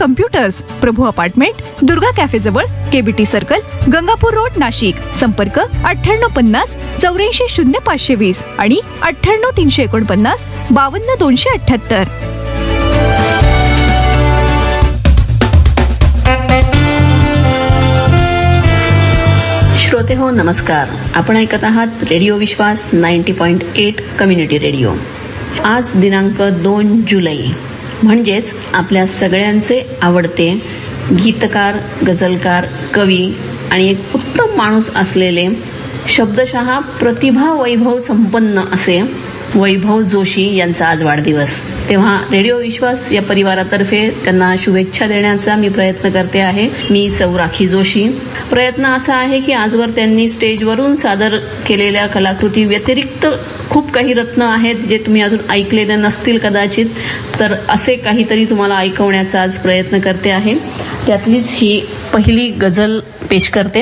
Computers, प्रभू apartment, Durga cafe जवळ, KBT circle, Gangapur road, Nashik. संपर्क 9850 84 0520 आणि 98 349 52 278. श्रोते हो, नमस्कार. आपण ऐकत आहात रेडिओ विश्वास 90.8 कम्युनिटी रेडिओ. आज दिनांक 2 जुलै, म्हणजेच आपल्या सगळ्यांचे आवडते गीतकार, गझलकार, कवी आणि एक उत्तम माणूस असलेले, शब्दशः प्रतिभा वैभव संपन्न असे वैभव जोशी यांचा आज वाढदिवस. तेव्हा रेडिओ विश्वास या परिवारातर्फे त्यांना शुभेच्छा देण्याचा मी प्रयत्न करते आहे. मी सौ राखी जोशी. प्रयत्न असा आहे की आजवर त्यांनी स्टेजवरून सादर केलेल्या कलाकृती व्यतिरिक्त खूप काही रत्न आहेत जे तुम्ही अजून ऐकलेले नसतील कदाचित, तर असे काहीतरी तुम्हाला ऐकवण्याचा आज प्रयत्न करते आहे. त्यातलीच ही पहिली गझल पेश करते.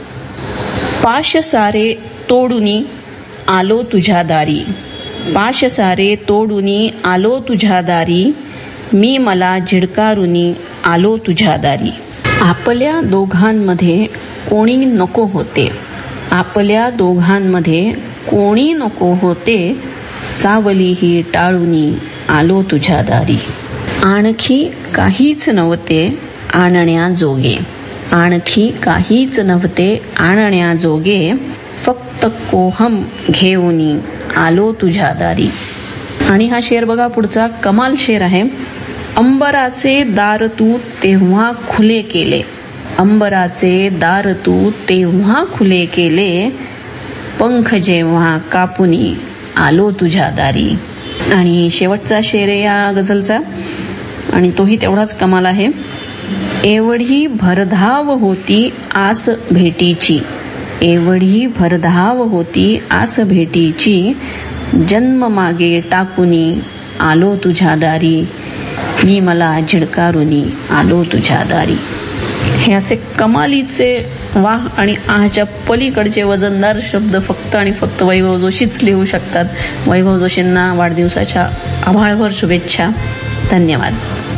पाश सारे तोडुनी आलो तुझ्या दारी, पाश सारे तोडुनी आलो तुझ्या दारी, मी मला झिडकारुनी आलो तुझ्या दारी. आपल्या दोघांमध्ये कोणी नको होते, आपल्या दोघांमध्ये कोणी नको होते, सावली ही टाळुनी आलो तुझ्या दारी. आणखी काहीच नव्हते आणण्याजोगे, आणखी काहीच नव्हते आणण्याजोगे, फक्त कोहम घेऊनी आलो तुझ्या दारी. आणि हा शेर बघा, पुढचा कमाल शेर आहे. अंबराचे दार तू तेव्हा खुले केले, अंबराचे दार तू तेव्हा खुले केले, पंख जेव्हा कापुनी आलो तुझ्या दारी. आणि शेवटचा शेर आहे या गझलचा, आणि तोही तेवढाच कमाल आहे. एवढी भरधाव होती आस भेटीची, एवढी भरधाव होती आस भेटीची, जन्म मागे टाकुनी आलो तुझ्या दारी, मी मला झिडकारुनी आलो तुझ्या दारी. हे असे कमालीचे वाह आणि आहाच्या पलीकडचे वजनदार शब्द फक्त आणि फक्त वैभव जोशीच लिहू शकतात. वैभव जोशींना वाढदिवसाच्या आभाळभर शुभेच्छा. धन्यवाद.